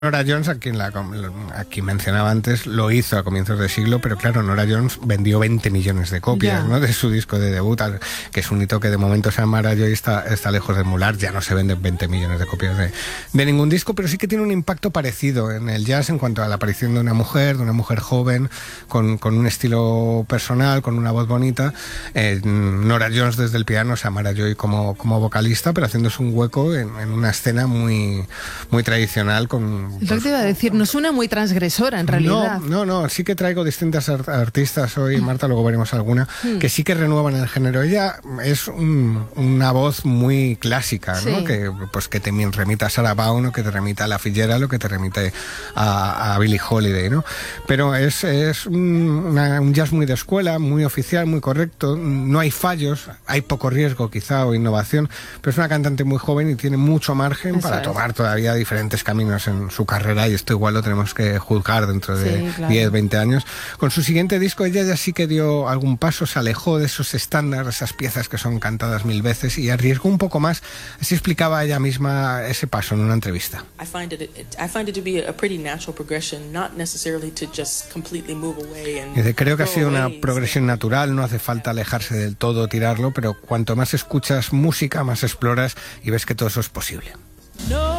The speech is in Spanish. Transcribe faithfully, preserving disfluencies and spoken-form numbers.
Nora Jones, a quien, la, a quien mencionaba antes, lo hizo a comienzos de siglo, pero claro, Nora Jones vendió veinte millones de copias, ¿no?, de su disco de debut, que es un hito que de momento Samara Joy está, está lejos de emular. Ya no se venden veinte millones de copias de, de ningún disco, pero sí que tiene un impacto parecido en el jazz en cuanto a la aparición de una mujer, de una mujer joven, con, con un estilo personal, con una voz bonita. Eh, Nora Jones desde el piano, Samara Joy como, como vocalista, pero haciéndose un hueco en, en una escena muy, muy tradicional con... Lo que te iba a decir, no suena muy transgresora en realidad. No, no, no, sí que traigo distintas art artistas hoy, Marta, luego veremos alguna, mm. que sí que renuevan el género. Ella es un, una voz muy clásica, ¿no? Sí. Que, pues, que te remita a Sarah Vaughan, o que te remita a La Fitzgerald, o que te remite a, a Billie Holiday, ¿no? Pero es, es un, una, un jazz muy de escuela, muy oficial, muy correcto, no hay fallos, hay poco riesgo quizá o innovación, pero es una cantante muy joven y tiene mucho margen Eso para es. tomar todavía diferentes caminos en su carrera, y esto igual lo tenemos que juzgar dentro de sí, claro. diez, veinte años. Con su siguiente disco ella ya sí que dio algún paso, se alejó de esos estándares, esas piezas que son cantadas mil veces, y arriesgó un poco más. Así explicaba ella misma ese paso en una entrevista. Dice, creo que ha sido una progresión natural, no hace falta alejarse del todo, tirarlo, pero cuanto más escuchas música, más exploras y ves que todo eso es posible. No.